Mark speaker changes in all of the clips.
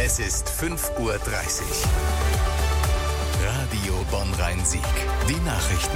Speaker 1: Es ist 5:30 Uhr. Radio Bonn-Rhein-Sieg. Die Nachrichten.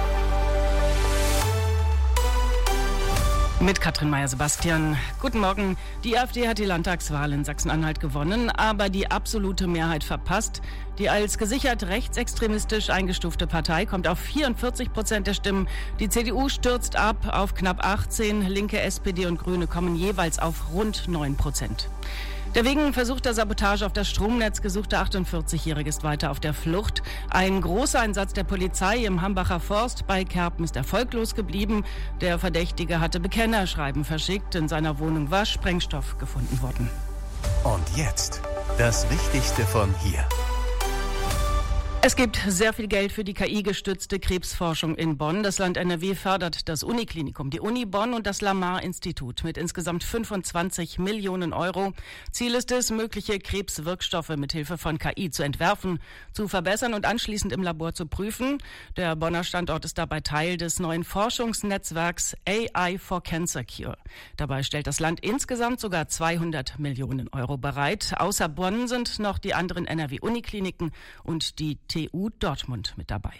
Speaker 2: Mit Katrin Meyer-Sebastian. Guten Morgen. Die AfD hat die Landtagswahl in Sachsen-Anhalt gewonnen, aber die absolute Mehrheit verpasst. Die als gesichert rechtsextremistisch eingestufte Partei kommt auf 44% der Stimmen. Die CDU stürzt ab auf knapp 18%. Linke, SPD und Grüne kommen jeweils auf rund 9%. Der wegen versuchter Sabotage auf das Stromnetz gesuchte 48-Jährige ist weiter auf der Flucht. Ein großer Einsatz der Polizei im Hambacher Forst bei Kerpen ist erfolglos geblieben. Der Verdächtige hatte Bekennerschreiben verschickt. In seiner Wohnung war Sprengstoff gefunden worden.
Speaker 1: Und jetzt das Wichtigste von hier.
Speaker 2: Es gibt sehr viel Geld für die KI-gestützte Krebsforschung in Bonn. Das Land NRW fördert das Uniklinikum, die Uni Bonn und das Lamar-Institut mit insgesamt 25 Millionen Euro. Ziel ist es, mögliche Krebswirkstoffe mit Hilfe von KI zu entwerfen, zu verbessern und anschließend im Labor zu prüfen. Der Bonner Standort ist dabei Teil des neuen Forschungsnetzwerks AI for Cancer Cure. Dabei stellt das Land insgesamt sogar 200 Millionen Euro bereit. Außer Bonn sind noch die anderen NRW-Unikliniken und die TU Dortmund mit dabei.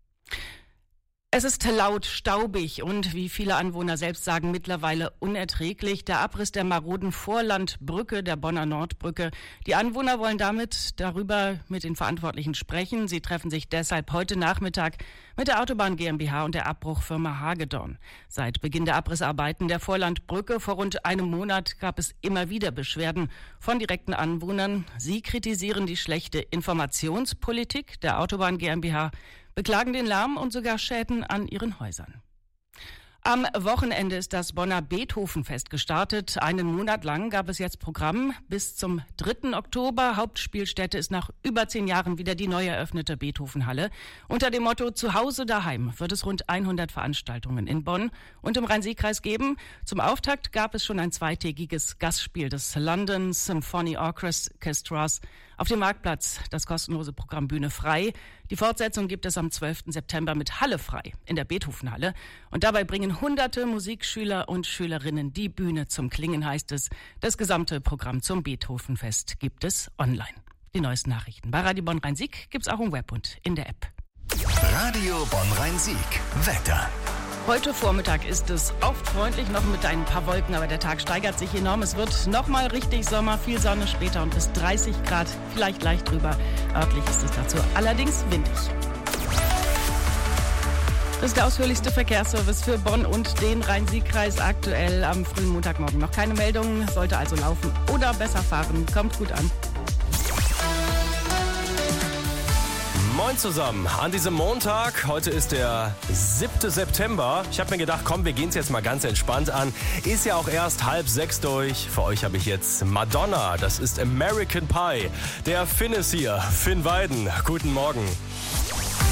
Speaker 2: Es ist laut, staubig und, wie viele Anwohner selbst sagen, mittlerweile unerträglich. Der Abriss der maroden Vorlandbrücke, der Bonner Nordbrücke. Die Anwohner wollen darüber mit den Verantwortlichen sprechen. Sie treffen sich deshalb heute Nachmittag mit der Autobahn GmbH und der Abbruchfirma Hagedorn. Seit Beginn der Abrissarbeiten der Vorlandbrücke vor rund einem Monat gab es immer wieder Beschwerden von direkten Anwohnern. Sie kritisieren die schlechte Informationspolitik der Autobahn GmbH, beklagen den Lärm und sogar Schäden an ihren Häusern. Am Wochenende ist das Bonner Beethovenfest gestartet. Einen Monat lang gab es jetzt Programm bis zum 3. Oktober. Hauptspielstätte ist nach über 10 Jahren wieder die neu eröffnete Beethovenhalle. Unter dem Motto Zuhause daheim wird es rund 100 Veranstaltungen in Bonn und im Rhein-Sieg-Kreis geben. Zum Auftakt gab es schon ein zweitägiges Gastspiel des London Symphony Orchestras auf dem Marktplatz, das kostenlose Programm Bühne frei. Die Fortsetzung gibt es am 12. September mit Halle frei in der Beethovenhalle. Und dabei bringen hunderte Musikschüler und Schülerinnen die Bühne zum Klingen, heißt es. Das gesamte Programm zum Beethovenfest gibt es online. Die neuesten Nachrichten bei Radio Bonn-Rhein-Sieg gibt's auch im Web und in der App.
Speaker 1: Radio Bonn-Rhein-Sieg. Wetter.
Speaker 2: Heute Vormittag ist es oft freundlich, noch mit ein paar Wolken, aber der Tag steigert sich enorm. Es wird nochmal richtig Sommer, viel Sonne später und bis 30 Grad, vielleicht leicht drüber. Örtlich ist es dazu allerdings windig. Das ist der ausführlichste Verkehrsservice für Bonn und den Rhein-Sieg-Kreis. Aktuell am frühen Montagmorgen noch keine Meldung, sollte also laufen oder besser fahren. Kommt gut an.
Speaker 3: Moin zusammen, an diesem Montag, heute ist der 7. September. Ich habe mir gedacht, komm, wir gehen es jetzt mal ganz entspannt an. Ist ja auch erst 5:30 durch. Für euch habe ich jetzt Madonna, das ist American Pie. Der Finn ist hier, Finn Weiden. Guten Morgen.